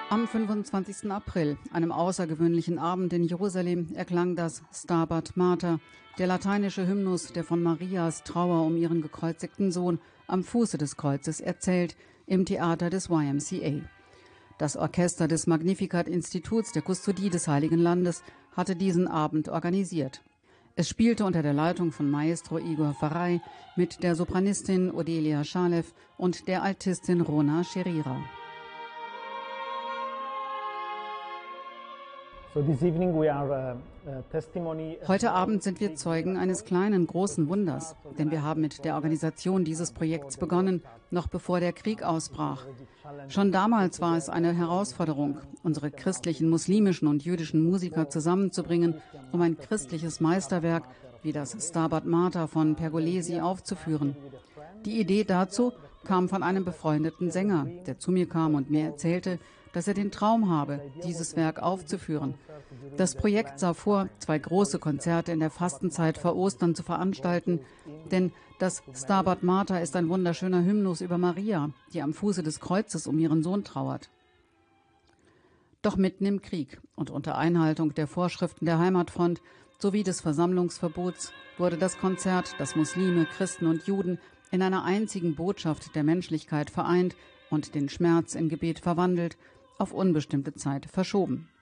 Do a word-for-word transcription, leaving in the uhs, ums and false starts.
Am fünfundzwanzigsten April, einem außergewöhnlichen Abend in Jerusalem, erklang das Stabat Mater, der lateinische Hymnus, der von Marias Trauer um ihren gekreuzigten Sohn am Fuße des Kreuzes erzählt, im Theater des Y M C A. Das Orchester des Magnificat-Instituts der Kustodie des Heiligen Landes hatte diesen Abend organisiert. Es spielte unter der Leitung von Maestro Igor Farray mit der Sopranistin Odelia Shalev und der Altistin Rona Sherira. Heute Abend sind wir Zeugen eines kleinen, großen Wunders, denn wir haben mit der Organisation dieses Projekts begonnen, noch bevor der Krieg ausbrach. Schon damals war es eine Herausforderung, unsere christlichen, muslimischen und jüdischen Musiker zusammenzubringen, um ein christliches Meisterwerk wie das Stabat Mater von Pergolesi aufzuführen. Die Idee dazu kam von einem befreundeten Sänger, der zu mir kam und mir erzählte, dass er den Traum habe, dieses Werk aufzuführen. Das Projekt sah vor, zwei große Konzerte in der Fastenzeit vor Ostern zu veranstalten, denn das Stabat Mater ist ein wunderschöner Hymnus über Maria, die am Fuße des Kreuzes um ihren Sohn trauert. Doch mitten im Krieg und unter Einhaltung der Vorschriften der Heimatfront sowie des Versammlungsverbots wurde das Konzert, das Muslime, Christen und Juden in einer einzigen Botschaft der Menschlichkeit vereint und den Schmerz in Gebet verwandelt, auf unbestimmte Zeit verschoben.